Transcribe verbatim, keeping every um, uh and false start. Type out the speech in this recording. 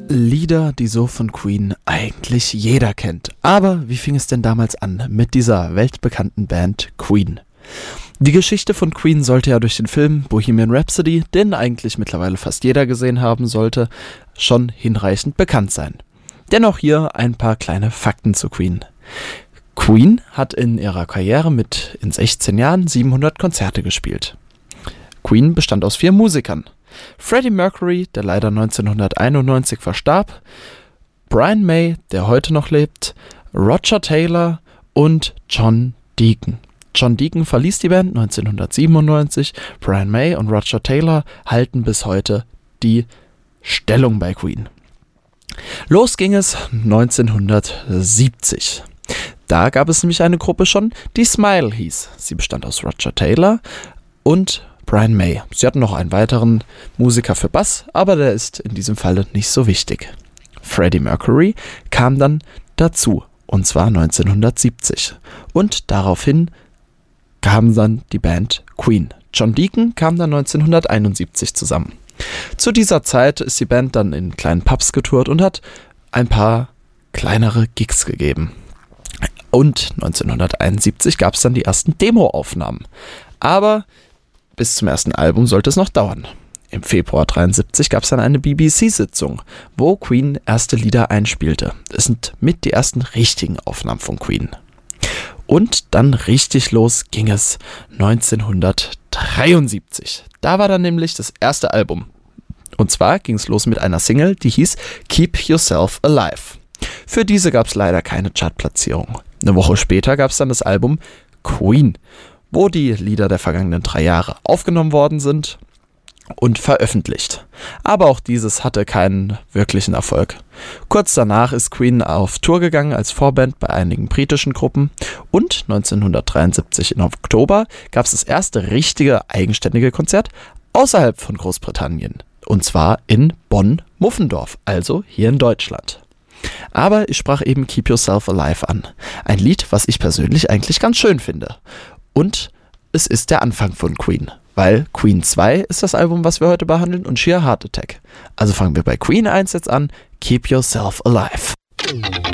Lieder, die so von Queen eigentlich jeder kennt. Aber wie fing es denn damals an mit dieser weltbekannten Band Queen? Die Geschichte von Queen sollte ja durch den Film Bohemian Rhapsody, den eigentlich mittlerweile fast jeder gesehen haben sollte, schon hinreichend bekannt sein. Dennoch hier ein paar kleine Fakten zu Queen. Queen hat in ihrer Karriere mit in sechzehn Jahren siebenhundert Konzerte gespielt. Queen bestand aus vier Musikern. Freddie Mercury, der leider neunzehnhunderteinundneunzig verstarb, Brian May, der heute noch lebt, Roger Taylor und John Deacon. John Deacon verließ die Band neunzehnhundertsiebenundneunzig, Brian May und Roger Taylor halten bis heute die Stellung bei Queen. Los ging es neunzehnhundertsiebzig. Da gab es nämlich eine Gruppe schon, die Smile hieß. Sie bestand aus Roger Taylor und Brian May. Sie hatten noch einen weiteren Musiker für Bass, aber der ist in diesem Falle nicht so wichtig. Freddie Mercury kam dann dazu, und zwar neunzehnhundertsiebzig. Und daraufhin kam dann die Band Queen. John Deacon kam dann neunzehnhunderteinundsiebzig zusammen. Zu dieser Zeit ist die Band dann in kleinen Pubs getourt und hat ein paar kleinere Gigs gegeben. Und neunzehnhunderteinundsiebzig gab es dann die ersten Demoaufnahmen. Aber bis zum ersten Album sollte es noch dauern. Im Februar neunzehnhundertdreiundsiebzig gab es dann eine B B C-Sitzung, wo Queen erste Lieder einspielte. Das sind mit die ersten richtigen Aufnahmen von Queen. Und dann richtig los ging es neunzehnhundertdreiundsiebzig. Da war dann nämlich das erste Album. Und zwar ging es los mit einer Single, die hieß Keep Yourself Alive. Für diese gab es leider keine Chartplatzierung. Eine Woche später gab es dann das Album Queen, wo die Lieder der vergangenen drei Jahre aufgenommen worden sind und veröffentlicht. Aber auch dieses hatte keinen wirklichen Erfolg. Kurz danach ist Queen auf Tour gegangen als Vorband bei einigen britischen Gruppen und neunzehnhundertdreiundsiebzig im Oktober gab es das erste richtige eigenständige Konzert außerhalb von Großbritannien. Und zwar in Bonn-Muffendorf, also hier in Deutschland. Aber ich sprach eben Keep Yourself Alive an. Ein Lied, was ich persönlich eigentlich ganz schön finde. Und es ist der Anfang von Queen, weil Queen zwei ist das Album, was wir heute behandeln, und Sheer Heart Attack. Also fangen wir bei Queen eins jetzt an, Keep Yourself Alive.